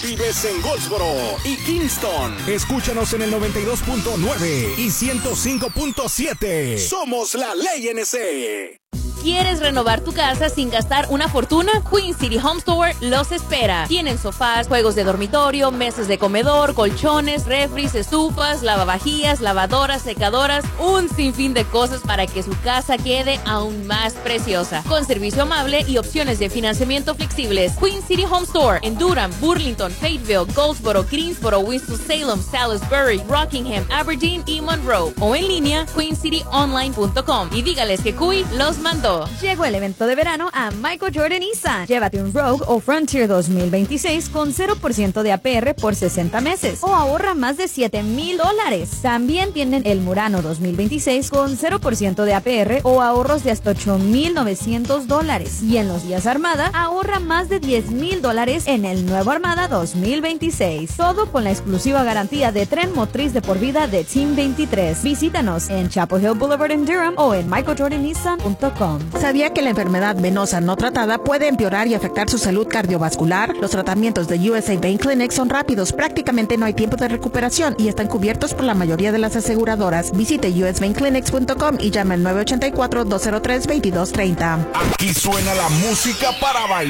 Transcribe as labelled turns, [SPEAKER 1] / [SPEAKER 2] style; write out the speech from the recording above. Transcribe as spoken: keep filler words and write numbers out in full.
[SPEAKER 1] vives en Goldsboro y Kingston, escúchanos en el noventa y dos punto nueve y ciento cinco punto siete. Somos la Ley N C.
[SPEAKER 2] ¿Quieres renovar tu casa sin gastar una fortuna? Queen City Home Store los espera. Tienen sofás, juegos de dormitorio, mesas de comedor, colchones, refris, estufas, lavavajillas, lavadoras, secadoras, un sinfín de cosas para que su casa quede aún más preciosa. Con servicio amable y opciones de financiamiento flexibles. Queen City Home Store en Durham, Burlington, Fayetteville, Goldsboro, Greensboro, Winston-Salem, Salisbury, Rockingham, Aberdeen y Monroe. O en línea, queen city online punto com. Y dígales que Cuy los mandó.
[SPEAKER 3] Llegó el evento de verano a Michael Jordan Nissan. Llévate un Rogue o Frontier dos mil veintiséis con cero por ciento de A P R por sesenta meses o ahorra más de siete mil dólares. También tienen el Murano dos mil veintiséis con cero por ciento de A P R o ahorros de hasta ocho mil novecientos dólares. Y en los días Armada, ahorra más de diez mil dólares en el nuevo Armada dos mil veintiséis. Todo con la exclusiva garantía de tren motriz de por vida de Team veintitrés. Visítanos en Chapel Hill Boulevard en Durham o en michael jordan nissan punto com.
[SPEAKER 4] ¿Sabía que la enfermedad venosa no tratada puede empeorar y afectar su salud cardiovascular? Los tratamientos de U S A Vein Clinic son rápidos, prácticamente no hay tiempo de recuperación y están cubiertos por la mayoría de las aseguradoras. Visite u s vein clinics punto com y llame al nueve ocho cuatro, dos cero tres, dos dos tres cero.
[SPEAKER 1] Aquí suena la música para bailar.